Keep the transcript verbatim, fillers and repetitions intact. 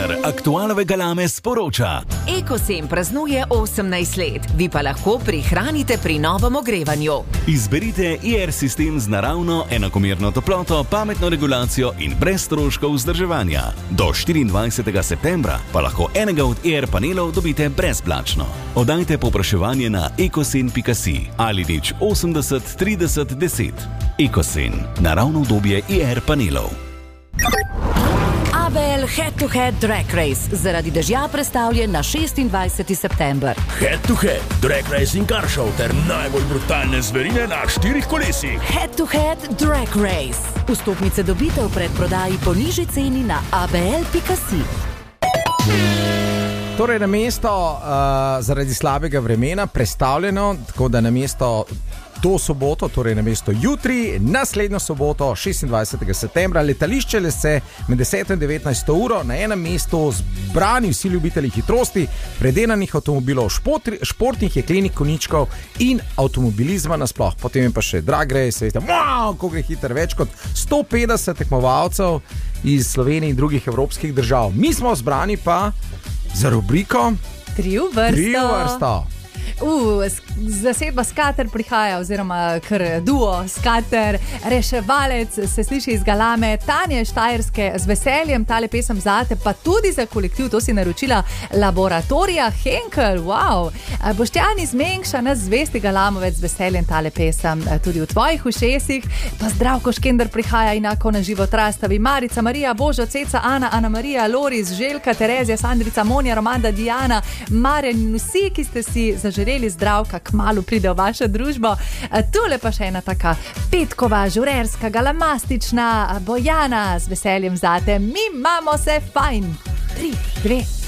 Center Aktualove Galame sporoča. Ekosem praznuje osemnajst let, vi pa lahko prihranite pri novem ogrevanju. Izberite I R sistem z naravno, enakomerno toploto, pametno regulacijo in brez stroškov vzdrževanja. Do štiriindvajsetega septembra pa lahko enega od I R panelov dobite brezplačno. Oddajte povpraševanje na ekosen pika si ali nič osemdeset trideset deset. Ekosen, naravno udobje I R panelov. A B L Head to Head Drag Race zaradi dežja prestavljen na šestindvajseti september. Head to Head Drag Race in Car Show ter najbolj brutalne zverine na štirih kolesih. Head to Head Drag Race. Vstopnice dobite v predprodaji po nižji ceni na a b l pika si. Torej, na mesto uh, zaradi slabega vremena prestavljeno, tako da na mesto to soboto, torej na mesto jutri, naslednjo soboto, šestindvajsetega septembra, letališče Lese med deseto in devetnajsto uro, na enem mestu zbrani vsi ljubitelji hitrosti, predenanih avtomobilov, šport, športnih jeklenih koničkov in avtomobilizma nasploh. Potem je pa še drag race, veste, wow, ko gre hiter, več kot sto petdeset tekmovalcev iz Slovenije in drugih evropskih držav. Mi smo zbrani pa za rubriko Tri v vrsto. Tri v vrsto. Uh, zasedba Skater prihaja, oziroma kar duo Skater, reševalec se sliši iz Galame, Tanje Štajerske, z veseljem tale pesem zate, pa tudi za kolektiv, to si naročila Laboratorija Henkel, wow. Boštjan iz Mengša, nas zvesti Galamovec, z veseljem tale pesem tudi v tvojih ušesih, pa Zdravko Škender prihaja inako na živo trastavi, Marica, Marija, Božo, Ceca, Ana, Ana Marija, Loris, Željka, Terezija, Sandrica, Monja, Romanda, Diana, Marjan in vsi, ki ste si zaželeli Zdravka, kmalu pride v vašo družbo. Tule pa še ena taka petkova, žurerska, galamastična Bojana, z veseljem zate. Mi imamo se fajn. Tri, dve,